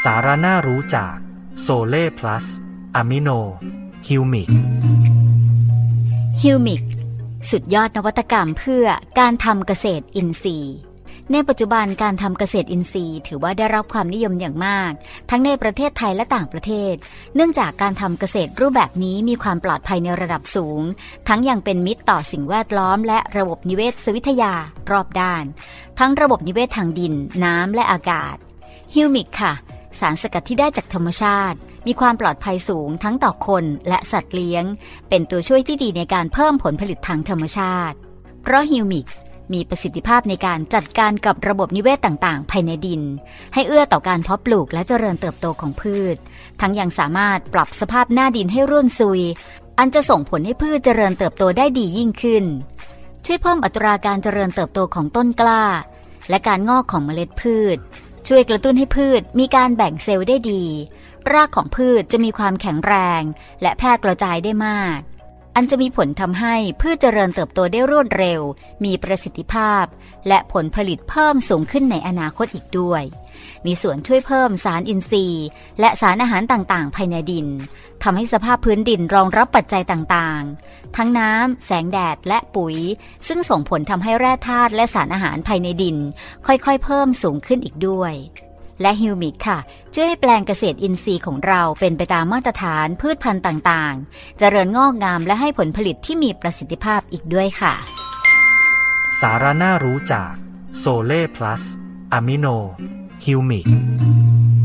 สาระน่ารู้จากโซเล่พลัสอะมิโนฮิวมิกฮิวมิกสุดยอดนวัตกรรมเพื่อการทำเกษตรอินทรีย์ในปัจจุบันการทำเกษตรอินทรีย์ถือว่าได้รับความนิยมอย่างมากทั้งในประเทศไทยและต่างประเทศเนื่องจากการทำเกษตรรูปแบบนี้มีความปลอดภัยในระดับสูงทั้งยังเป็นมิตรต่อสิ่งแวดล้อมและระบบนิเวศวิทยารอบด้านทั้งระบบนิเวศทางดินน้ำและอากาศฮิวมิกค่ะสารสกัดที่ได้จากธรรมชาติมีความปลอดภัยสูงทั้งต่อคนและสัตว์เลี้ยงเป็นตัวช่วยที่ดีในการเพิ่มผลผลิตทางธรรมชาติเพราะฮิวมิกมีประสิทธิภาพในการจัดการกับระบบนิเวศต่างๆภายในดินให้เอื้อต่อการเพาะปลูกและเจริญเติบโตของพืชทั้งยังสามารถปรับสภาพหน้าดินให้ร่วนซุยอันจะส่งผลให้พืชเจริญเติบโตได้ดียิ่งขึ้นช่วยเพิ่มอัตราการเจริญเติบโตของต้นกล้าและการงอกของเมล็ดพืชช่วยกระตุ้นให้พืชมีการแบ่งเซลล์ได้ดีรากของพืชจะมีความแข็งแรงและแพร่กระจายได้มากอันจะมีผลทำให้พืชเจริญเติบโตได้รวดเร็วมีประสิทธิภาพและผลผลิตเพิ่มสูงขึ้นในอนาคตอีกด้วยมีส่วนช่วยเพิ่มสารอินทรีย์และสารอาหารต่างๆภายในดินทำให้สภาพพื้นดินรองรับปัจจัยต่างๆทั้งน้ำแสงแดดและปุ๋ยซึ่งส่งผลทำให้แร่ธาตุและสารอาหารภายในดินค่อยๆเพิ่มสูงขึ้นอีกด้วยและฮิวมิกค่ะช่วยให้แปลงเกษตรอินทรีย์ของเราเป็นไปตามมาตรฐานพืชพันธุ์ต่างๆเจริญงอกงามและให้ผลผลิตที่มีประสิทธิภาพอีกด้วยค่ะสาระน่ารู้จากโซเล่พลัสอะมิโนฮิวมิก